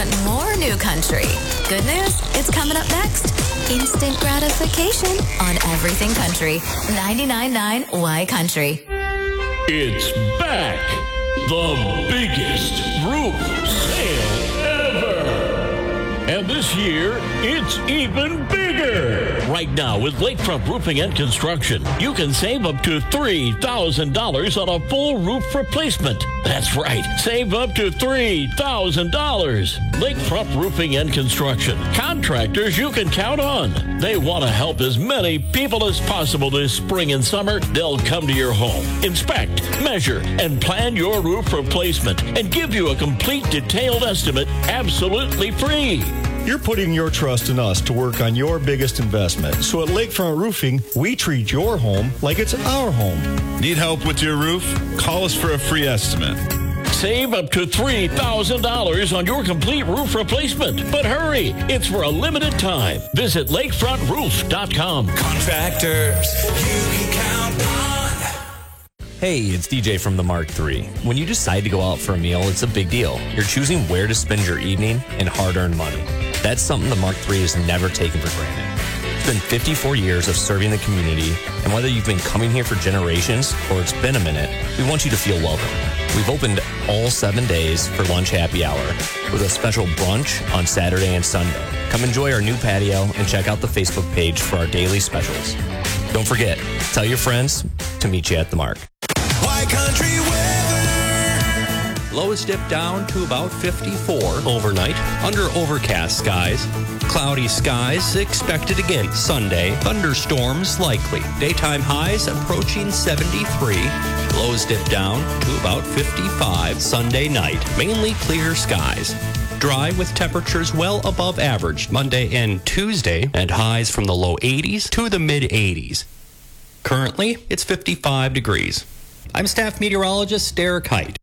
want more new country? Good news, it's coming up next. Instant gratification on everything country. 99.9 Y Country. It's back. The biggest roof sale ever. And this year, it's even bigger. Right now, with Lakefront Roofing and Construction, you can save up to $3,000 on a full roof replacement. That's right, save up to $3,000. Lakefront Roofing and Construction, contractors you can count on. They want to help as many people as possible this spring and summer. They'll come to your home, inspect, measure, and plan your roof replacement, and give you a complete detailed estimate absolutely free. You're putting your trust in us to work on your biggest investment. So at Lakefront Roofing, we treat your home like it's our home. Need help with your roof? Call us for a free estimate. Save up to $3,000 on your complete roof replacement. But hurry, it's for a limited time. Visit lakefrontroof.com. Contractors you can count on. Hey, it's DJ from the Mark III. When you decide to go out for a meal, it's a big deal. You're choosing where to spend your evening and hard-earned money. That's something the Mark III has never taken for granted. It's been 54 years of serving the community, and whether you've been coming here for generations or it's been a minute, we want you to feel welcome. We've opened all 7 days for lunch happy hour with a special brunch on Saturday and Sunday. Come enjoy our new patio and check out the Facebook page for our daily specials. Don't forget, tell your friends to meet you at the Mark. Y Country weather. Lows dip down to about 54 overnight under overcast skies. Cloudy skies expected again Sunday. Thunderstorms likely. Daytime highs approaching 73. Lows dip down to about 55 Sunday night. Mainly clear skies. Dry with temperatures well above average Monday and Tuesday, and highs from the low 80s to the mid 80s. Currently, it's 55 degrees. I'm staff meteorologist Derek Height.